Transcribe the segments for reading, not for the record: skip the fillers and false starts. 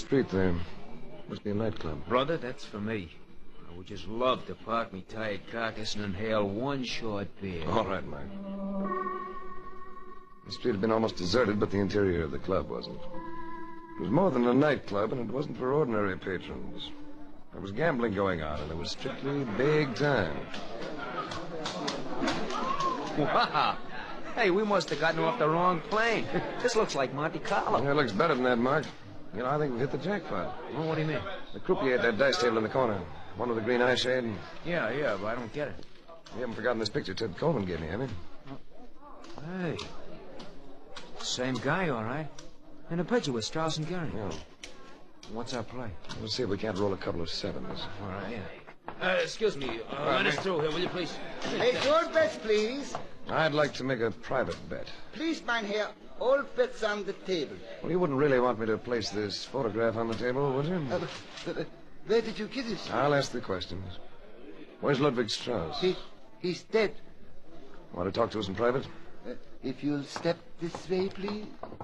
street there. Must be a nightclub. Brother, that's for me. I would just love to park me tired carcass and inhale one short beer. All right, Mike. The street had been almost deserted, but the interior of the club wasn't. It was more than a nightclub, and it wasn't for ordinary patrons. There was gambling going on, and it was strictly big time. Wow. Hey, we must have gotten off the wrong plane. This looks like Monte Carlo. Yeah, it looks better than that, Mark. You know, I think we've hit the jackpot. Oh, what do you mean? The croupier at that dice table in the corner. One with the green eye shade. Yeah, but I don't get it. You haven't forgotten this picture Ted Coleman gave me, have you? Hey. Same guy, all right. And a picture with Strauss and Gehring. Yeah. What's our play? We'll see if we can't roll a couple of sevens. All right, yeah. Excuse me. Let us through here, will you, please? Hey, your bets, please. I'd like to make a private bet. Please, mein Herr, all bets on the table. Well, you wouldn't really want me to place this photograph on the table, would you? Where did you get it? I'll ask the questions. Where's Ludwig Strauss? He's dead. Want to talk to us in private? If you'll step this way, please.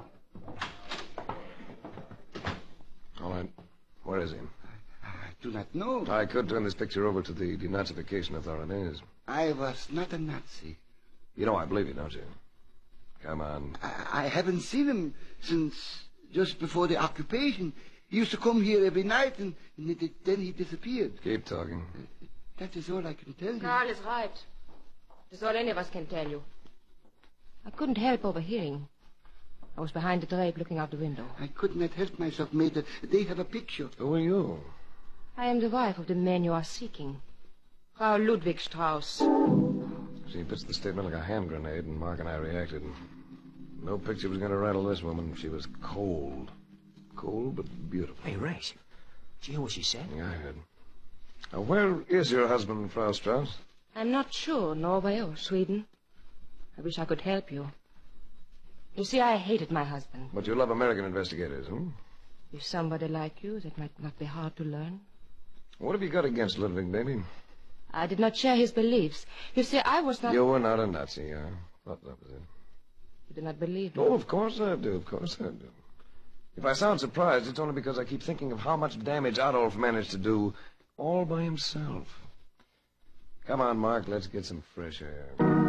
All right. Where is he? I do not know. I could turn this picture over to the denazification authorities. I was not a Nazi. You know I believe you, don't you? Come on. I haven't seen him since just before the occupation. He used to come here every night, and then he disappeared. Keep talking. That is all I can tell you. Carl is right. That's all any of us can tell you. I couldn't help overhearing. I was behind the drape looking out the window. I could not help myself, Mater. They have a picture. Who are you? I am the wife of the man you are seeking. Frau Ludwig Strauss. She puts the statement like a hand grenade, and Mark and I reacted. No picture was going to rattle this woman. She was cold. Cold, but beautiful. Hey, Race. Did you hear what she said? Yeah, I heard. Now, where is your husband, Frau Strauss? I'm not sure, Norway or Sweden. I wish I could help you. You see, I hated my husband. But you love American investigators, hmm? If somebody like you, that might not be hard to learn. What have you got against Ludwig, baby? I did not share his beliefs. You see, I was not... You were not a Nazi, I thought that was it. You do not believe me? Oh, of course I do, of course I do. If I sound surprised, it's only because I keep thinking of how much damage Adolf managed to do all by himself. Come on, Mark, let's get some fresh air.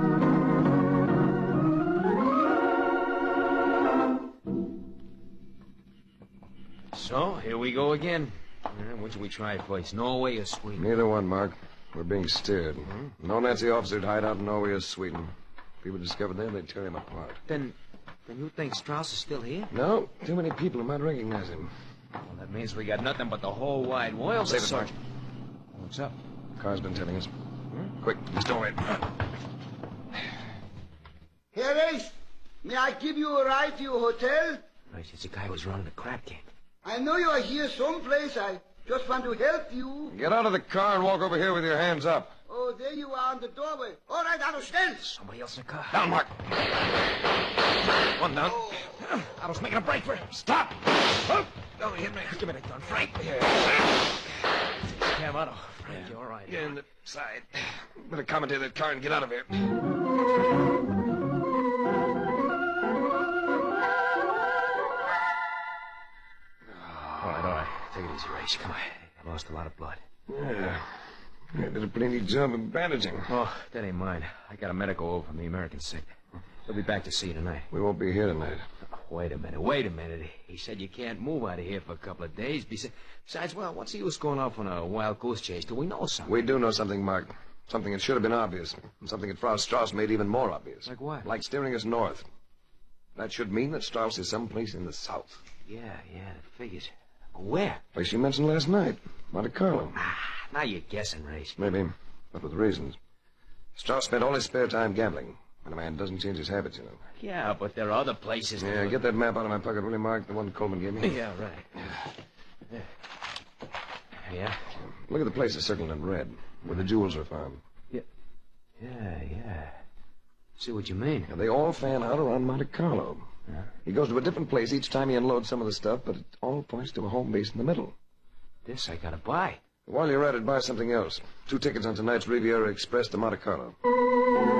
So, here we go again. Which should we try first, Norway or Sweden? Neither one, Mark. We're being steered. No Nazi officer'd hide out in Norway or Sweden. If people discovered them, they'd tear him apart. Then you think Strauss is still here? No, too many people who might recognize him. Well, that means we got nothing but the whole wide world. Save it, Mark. What's up? The car's been telling us. Quick, store it. Herr Reis, may I give you a ride to your hotel? Right, it's the guy who was running the crap game. I know you are here someplace. I just want to help you. Get out of the car and walk over here with your hands up. Oh, there you are on the doorway. All right, Otto, stand. Somebody else in the car. Down, Mark. One down. I was making a break for him. Stop! Don't hit me. Give me that gun, Frank. Cam Otto. Frank, you're all right. Get in the side. Better commandeer that car and get out of here. All right. Take it easy, Race. Come on. I lost a lot of blood. Yeah. You did a pretty neat job of bandaging. Oh, that ain't mine. I got a medical over from the American sick. We'll be back to see you tonight. We won't be here tonight. Oh, wait a minute. He said you can't move out of here for a couple of days. Besides, well, what's the use going off on a wild goose chase till we know something? We do know something, Mark. Something that should have been obvious. And something that Frau Strauss made even more obvious. Like what? Like steering us north. That should mean that Strauss is someplace in the south. Yeah, that figures. Where? Place you mentioned last night. Monte Carlo. Now you're guessing, Race. Maybe, but with reasons. Strauss spent all his spare time gambling. And a man doesn't change his habits, you know. Yeah, but there are other places. Yeah, get that map out of my pocket, will you, Mark? The one Coleman gave me. Yeah, right. Yeah? Look at the places circled in red, where the jewels are found. Yeah. See what you mean. Now, they all fan out around Monte Carlo. Yeah. He goes to a different place each time he unloads some of the stuff, but it all points to a home base in the middle. This I gotta buy. While you're at it, buy something else. 2 tickets on tonight's Riviera Express to Monte Carlo.